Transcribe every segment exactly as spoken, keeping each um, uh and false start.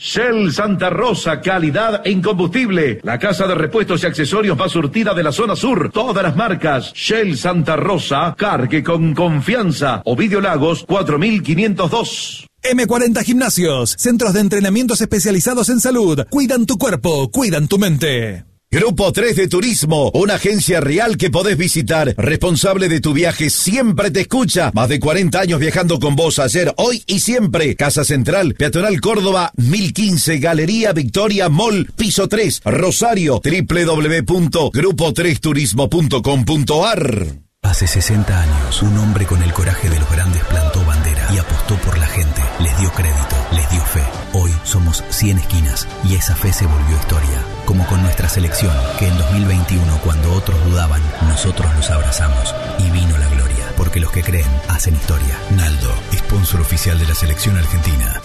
Shell Santa Rosa, calidad en combustible. La casa de repuestos y accesorios más surtida de la zona sur. Todas las marcas. Shell Santa Rosa, cargue con confianza. Ovidio Lagos, cuatro mil quinientos dos. eme cuarenta Gimnasios, centros de entrenamientos especializados en salud. Cuidan tu cuerpo, cuidan tu mente. Grupo tres de Turismo, una agencia real que podés visitar. Responsable de tu viaje, siempre te escucha. Más de cuarenta años viajando con vos, ayer, hoy y siempre. Casa Central, Peatonal Córdoba, mil quince, Galería Victoria Mall, piso tres, Rosario, doble u doble u doble u punto grupo tres turismo punto com punto a r. Hace sesenta años, un hombre con el coraje de los grandes plantó bandera y apostó por la gente. Les dio crédito, les dio fe. Hoy somos cien esquinas y esa fe se volvió historia. Como con nuestra selección, que en dos mil veintiuno, cuando otros dudaban, nosotros los abrazamos y vino la gloria. Porque los que creen hacen historia. Naldo, sponsor oficial de la selección argentina.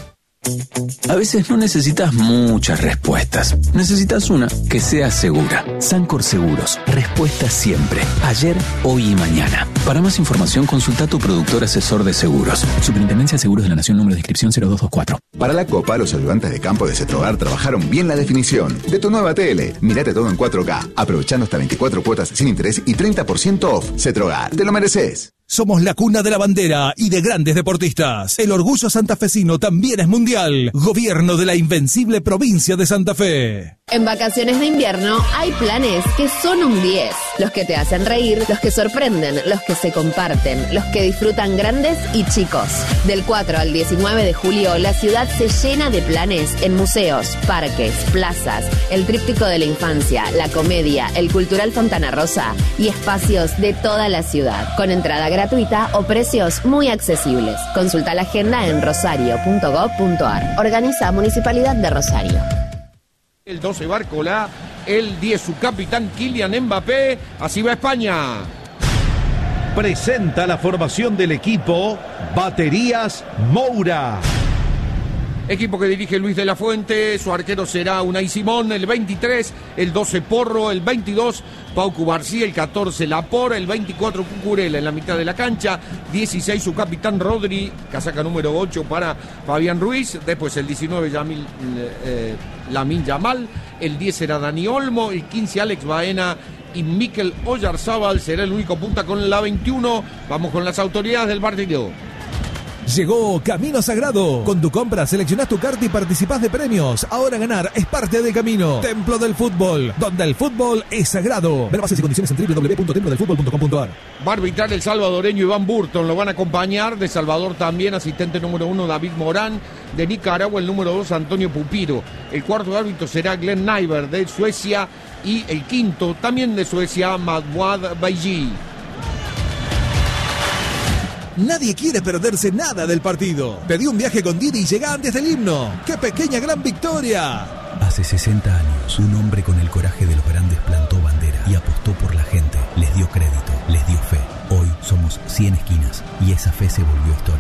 A veces no necesitas muchas respuestas. Necesitas una que sea segura. Sancor Seguros. Respuesta siempre. Ayer, hoy y mañana. Para más información, consulta a tu productor asesor de seguros. Superintendencia de Seguros de la Nación, número de inscripción cero dos dos cuatro. Para la Copa, los ayudantes de campo de Cetrogar trabajaron bien la definición de tu nueva tele. Mírate todo en cuatro K, aprovechando hasta veinticuatro cuotas sin interés y treinta por ciento off. Cetrogar, te lo mereces. Somos la cuna de la bandera y de grandes deportistas. El orgullo santafesino también es mundial. Gobierno de la invencible provincia de Santa Fe. En vacaciones de invierno hay planes que son un diez. Los que te hacen reír, los que sorprenden, los que se comparten, los que disfrutan grandes y chicos. Del cuatro al diecinueve de julio, la ciudad se llena de planes en museos, parques, plazas, el tríptico de la infancia, la comedia, el cultural Fontana Rosa y espacios de toda la ciudad. Con entrada gratuita o precios muy accesibles. Consulta la agenda en rosario punto gob punto a r. Organiza Municipalidad de Rosario. El doce Barcolá, el diez su capitán Kylian Mbappé, así va España. Presenta la formación del equipo Baterías Moura. Equipo que dirige Luis de la Fuente, su arquero será Unai Simón, el veintitrés, el doce Porro, el veintidós Paucu García, el catorce Lapor, el veinticuatro Cucurella en la mitad de la cancha, dieciséis su capitán Rodri, casaca número ocho para Fabián Ruiz, después el diecinueve Yamil, eh, Lamine Yamal, el diez será Dani Olmo, el quince Alex Baena y Mikel Oyarzábal será el único punta con la veintiuno. Vamos con las autoridades del partido. Llegó Camino Sagrado. Con tu compra seleccionás tu carta y participás de premios. Ahora ganar es parte del camino. Templo del Fútbol, donde el fútbol es sagrado. Ver bases y condiciones en doble u doble u doble u punto templo del fútbol punto com punto a r. Va a arbitrar el salvadoreño Iván Burton. Lo van a acompañar de Salvador también asistente número uno David Morán. De Nicaragua el número dos Antonio Pupiro. El cuarto árbitro será Glenn Nyberg de Suecia. Y el quinto también de Suecia Madouad Bailly. Nadie quiere perderse nada del partido. Pedí un viaje con Didi y llega antes del himno. ¡Qué pequeña gran victoria! Hace sesenta años, un hombre con el coraje de los grandes plantó bandera y apostó por la gente. Les dio crédito, les dio fe. Hoy somos cien esquinas y esa fe se volvió historia.